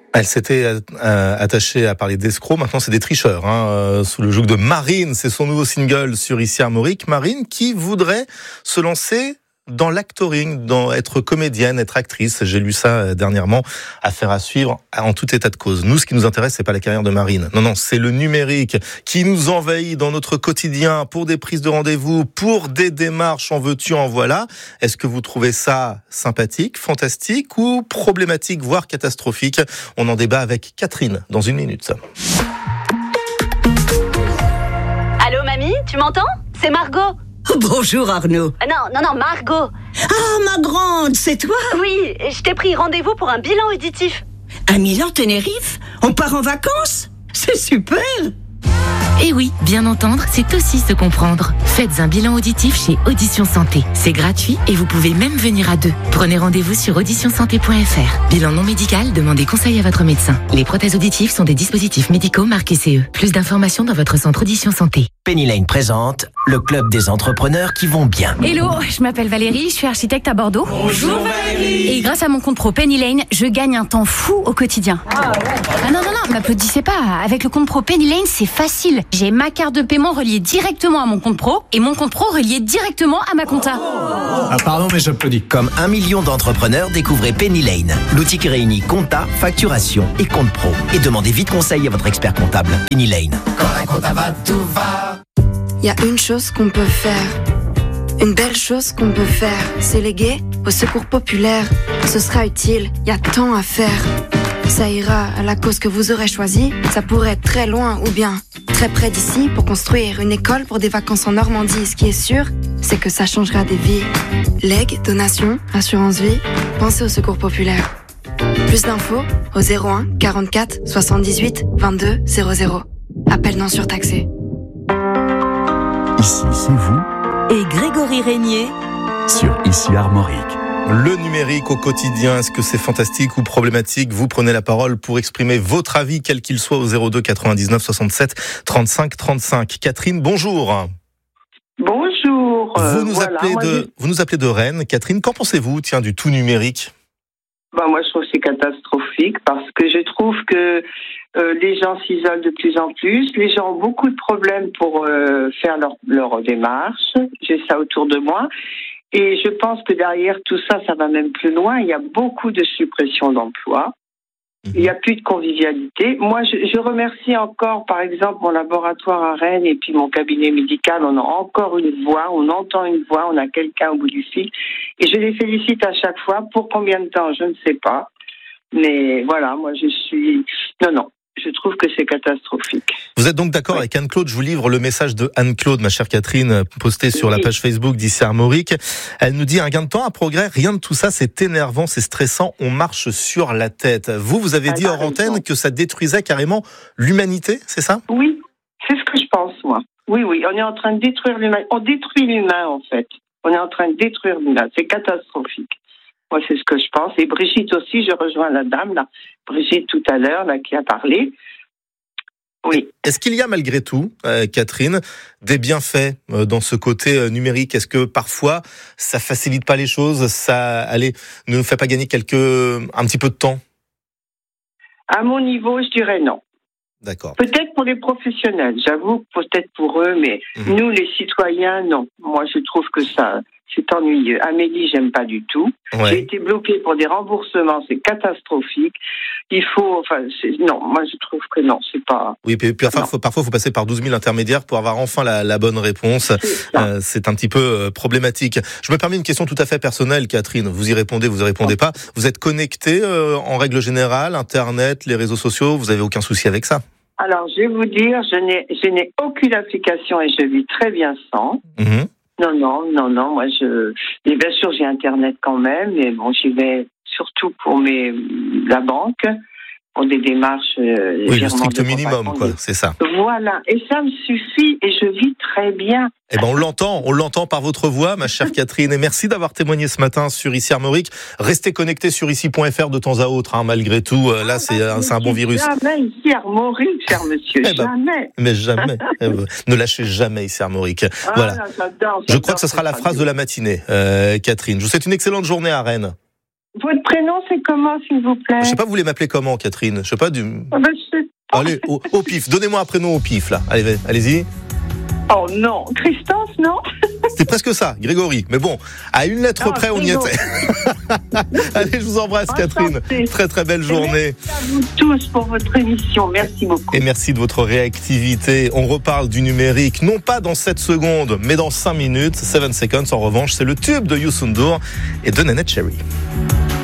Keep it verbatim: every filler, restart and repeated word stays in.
Elle s'était euh, attachée à parler d'escrocs, maintenant c'est des tricheurs, hein, euh, sous le joug de Marine, c'est son nouveau single sur Ici Armorique. Marine qui voudrait se lancer dans l'actoring, dans être comédienne, être actrice. J'ai lu ça dernièrement, affaire à suivre en tout état de cause. Nous, ce qui nous intéresse, c'est pas la carrière de Marine. Non, non, c'est le numérique qui nous envahit dans notre quotidien pour des prises de rendez-vous, pour des démarches, en veux-tu, en voilà. Est-ce que vous trouvez ça sympathique, fantastique ou problématique, voire catastrophique? On en débat avec Catherine dans une minute. Allô, mamie, tu m'entends? C'est Margot. Bonjour Arnaud. Non, non, non, Margot. Ah, ma grande, c'est toi? Oui, je t'ai pris rendez-vous pour un bilan auditif. À Milan-Tenerife? On part en vacances? C'est super! Et oui, bien entendre, c'est aussi se comprendre. Faites un bilan auditif chez Audition Santé. C'est gratuit et vous pouvez même venir à deux. Prenez rendez-vous sur audition santé point f r. Bilan non médical, demandez conseil à votre médecin. Les prothèses auditives sont des dispositifs médicaux marqués C E. Plus d'informations dans votre centre Audition Santé. Penny Lane présente le club des entrepreneurs qui vont bien. Hello, je m'appelle Valérie, je suis architecte à Bordeaux. Bonjour Valérie. Et grâce à mon compte pro Penny Lane, je gagne un temps fou au quotidien. Ah, ouais. ah non, non, non, m'applaudissez pas. Avec le compte pro Penny Lane, c'est facile. J'ai ma carte de paiement reliée directement à mon compte pro et mon compte pro relié directement à ma compta. Ah pardon, mais j'applaudis. Comme un million d'entrepreneurs, découvrez Penny Lane, l'outil qui réunit compta, facturation et compte pro. Et demandez vite conseil à votre expert comptable. Penny Lane. Quand la compta va, tout va. Il y a une chose qu'on peut faire, une belle chose qu'on peut faire, c'est léguer au secours populaire. Ce sera utile, il y a tant à faire. Ça ira à la cause que vous aurez choisie, ça pourrait être très loin ou bien très près d'ici pour construire une école pour des vacances en Normandie. Ce qui est sûr, c'est que ça changera des vies. Legs, donations, assurance vie, pensez au secours populaire. Plus d'infos au zéro un quarante-quatre soixante-dix-huit vingt-deux zéro zéro. Appel non surtaxé. Ici, c'est vous. Et Grégory Régnier Sur Ici Armorique. Le numérique au quotidien, est-ce que c'est fantastique ou problématique? Vous prenez la parole pour exprimer votre avis, quel qu'il soit, au zéro deux quatre-vingt-dix-neuf soixante-sept trente-cinq trente-cinq. Catherine, bonjour. Bonjour. Vous nous, voilà, appelez moi, de, je... vous nous appelez de Rennes. Catherine, qu'en pensez-vous, tiens, du tout numérique? Ben, moi, je trouve que c'est catastrophique parce que je trouve que euh, les gens s'isolent de plus en plus. Les gens ont beaucoup de problèmes pour euh, faire leur, leur démarche. J'ai ça autour de moi. Et je pense que derrière tout ça, ça va même plus loin. Il y a beaucoup de suppression d'emplois. Il n'y a plus de convivialité. Moi, je, je remercie encore, par exemple, mon laboratoire à Rennes et puis mon cabinet médical. On a encore une voix, on entend une voix, on a quelqu'un au bout du fil. Et je les félicite à chaque fois. Pour combien de temps, je ne sais pas. Mais voilà, moi, je suis... Non, non. Je trouve que c'est catastrophique. Vous êtes donc d'accord oui. avec Anne-Claude? Je vous livre le message de Anne-Claude, ma chère Catherine, posté sur oui. la page Facebook d'Ici Armorique. Elle nous dit un gain de temps, un progrès, rien de tout ça, c'est énervant, c'est stressant, on marche sur la tête. Vous, vous avez ah, dit hors antenne que ça détruisait carrément l'humanité, c'est ça? Oui, c'est ce que je pense, moi. Oui, oui, on est en train de détruire l'humain. On détruit l'humain, en fait. On est en train de détruire l'humain. C'est catastrophique. Moi, c'est ce que je pense. Et Brigitte aussi, je rejoins la dame, là. Brigitte, tout à l'heure, là, qui a parlé. Oui. Est-ce qu'il y a, malgré tout, euh, Catherine, des bienfaits euh, dans ce côté euh, numérique? Est-ce que, parfois, ça facilite pas les choses? Ça, allez, ne nous fait pas gagner quelques, un petit peu de temps? À mon niveau, je dirais non. D'accord. Peut-être pour les professionnels, j'avoue, peut-être pour eux, mais mmh. nous, les citoyens, non. Moi, je trouve que ça... c'est ennuyeux. Amélie, j'aime pas du tout. Ouais. J'ai été bloquée pour des remboursements, c'est catastrophique. Il faut, enfin, c'est, non, moi je trouve que non, c'est pas. Oui, puis, puis enfin, faut, parfois il faut passer par douze mille intermédiaires pour avoir enfin la, la bonne réponse. C'est, euh, c'est un petit peu euh, problématique. Je me permets une question tout à fait personnelle, Catherine. Vous y répondez, vous y répondez pas. Vous êtes connectée euh, en règle générale, Internet, les réseaux sociaux, vous avez aucun souci avec ça? Alors, je vais vous dire, je n'ai, je n'ai aucune application et je vis très bien sans. Mmh. Non, non, non, non, moi je... Et bien sûr, j'ai Internet quand même, mais bon, j'y vais surtout pour mes... la banque, pour des démarches... Euh, oui, le strict minimum, quoi, c'est ça. Voilà, et ça me suffit, et je vis très bien. Eh ben, on l'entend, on l'entend par votre voix, ma chère Catherine, et merci d'avoir témoigné ce matin sur Ici Armorique. Restez connectés sur ici point f r de temps à autre, hein, malgré tout, là, ah, c'est, bah, c'est un bon virus. Jamais Ici Armorique, cher monsieur, eh ben, jamais. Mais jamais. Ne lâchez jamais Ici Armorique. Ah, voilà. Là, j'adore, j'adore, je crois que ce sera la phrase de la matinée, euh, Catherine. Je vous souhaite une excellente journée à Rennes. Votre prénom, c'est comment, s'il vous plaît? Je sais pas, vous voulez m'appeler comment, Catherine? Je sais pas, du... Ah ben, je sais pas. Allez, au, au pif, donnez-moi un prénom au pif, là. Allez, allez-y. Oh non, Christophe, non? C'était presque ça, Grégory. Mais bon, à une lettre Ah, près, on y Grégory. était. Allez, je vous embrasse, Catherine. Enchantée. Très, très belle journée. Merci à vous tous pour votre émission. Merci beaucoup. Et merci de votre réactivité. On reparle du numérique, non pas dans sept secondes, mais dans cinq minutes. seven seconds, en revanche, c'est le tube de Youssou N'Dour et de Nénette Cherry.